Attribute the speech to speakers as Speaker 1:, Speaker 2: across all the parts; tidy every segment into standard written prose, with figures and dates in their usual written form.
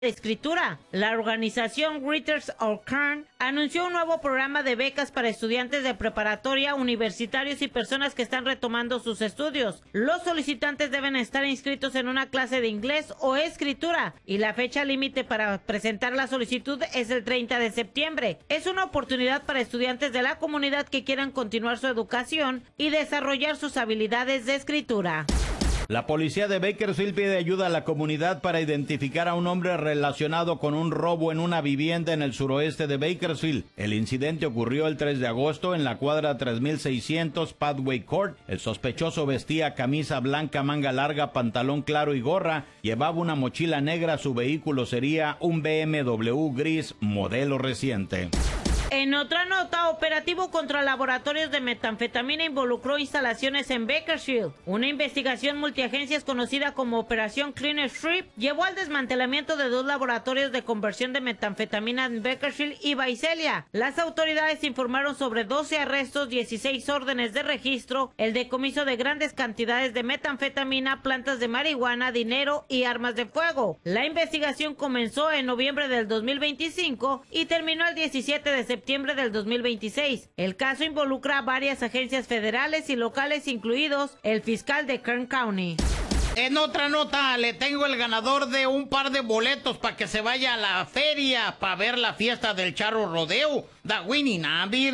Speaker 1: de escritura. La organización Writers of Kern anunció un nuevo programa de becas para estudiantes de preparatoria, universitarios y personas que están retomando sus estudios. Los solicitantes deben estar inscritos en una clase de inglés o escritura y la fecha límite para presentar la solicitud es el 30 de septiembre. Es una oportunidad para estudiantes de la comunidad que quieran continuar su educación y desarrollar sus habilidades de escritura.
Speaker 2: La policía de Bakersfield pide ayuda a la comunidad para identificar a un hombre relacionado con un robo en una vivienda en el suroeste de Bakersfield. El incidente ocurrió el 3 de agosto en la cuadra 3600 Pathway Court. El sospechoso vestía camisa blanca, manga larga, pantalón claro y gorra. Llevaba una mochila negra. Su vehículo sería un BMW gris modelo reciente.
Speaker 1: En otra nota, operativo contra laboratorios de metanfetamina involucró instalaciones en Bakersfield. Una investigación multiagencias conocida como Operación Clean Strip llevó al desmantelamiento de 2 laboratorios de conversión de metanfetamina en Bakersfield y Visalia. Las autoridades informaron sobre 12 arrestos, 16 órdenes de registro, el decomiso de grandes cantidades de metanfetamina, plantas de marihuana, dinero y armas de fuego. La investigación comenzó en noviembre del 2025 y terminó el 17 de septiembre del 2026. El caso involucra a varias agencias federales y locales, incluidos el fiscal de Kern County.
Speaker 3: En otra nota, le tengo el ganador de un par de boletos para que se vaya a la feria para ver la fiesta del charro rodeo. The winning number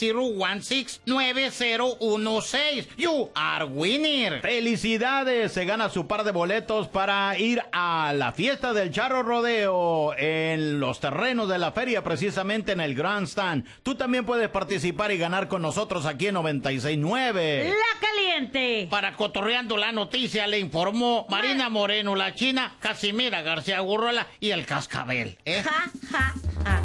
Speaker 3: 90169016. You are winner.
Speaker 2: ¡Felicidades! Se gana su par de boletos para ir a la fiesta del charro rodeo en los terrenos de la feria, precisamente en el Grandstand. Tú también puedes participar y ganar con nosotros aquí en 96.9.
Speaker 1: ¡La Caliente!
Speaker 3: Para Cotorreando la Noticia le informó Marina Moreno, la China, Casimira García Gurrola y el Cascabel.
Speaker 1: Ja, ja, ja.